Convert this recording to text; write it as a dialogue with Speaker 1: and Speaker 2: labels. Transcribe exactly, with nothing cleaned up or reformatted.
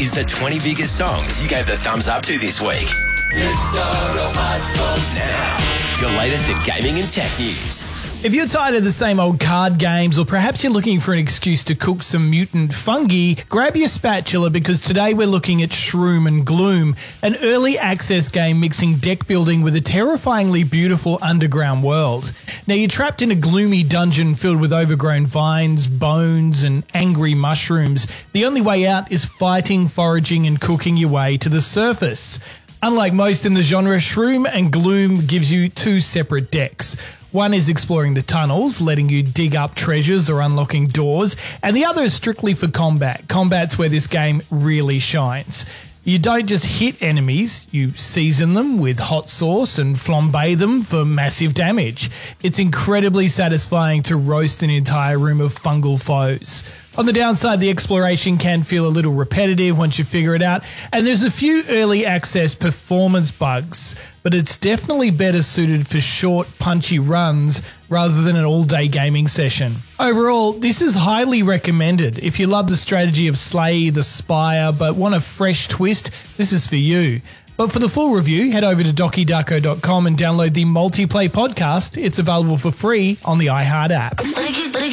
Speaker 1: is the twenty biggest songs you gave the thumbs up to this week. Now, your latest in gaming and tech news.
Speaker 2: If you're tired of the same old card games, or perhaps you're looking for an excuse to cook some mutant fungi, grab your spatula because today we're looking at Shroom and Gloom, an early access game mixing deck building with a terrifyingly beautiful underground world. Now you're trapped in a gloomy dungeon filled with overgrown vines, bones and angry mushrooms. The only way out is fighting, foraging and cooking your way to the surface. Unlike most in the genre, Shroom and Gloom gives you two separate decks. One is exploring the tunnels, letting you dig up treasures or unlocking doors, and the other is strictly for combat. Combat's where this game really shines. You don't just hit enemies, you season them with hot sauce and flambe them for massive damage. It's incredibly satisfying to roast an entire room of fungal foes. On the downside, the exploration can feel a little repetitive once you figure it out, and there's a few early access performance bugs, but it's definitely better suited for short, punchy runs rather than an all-day gaming session. Overall, this is highly recommended. If you love the strategy of Slay the Spire but want a fresh twist, this is for you. But for the full review, head over to doki darko dot com and download the Multiplay podcast. It's available for free on the iHeart app.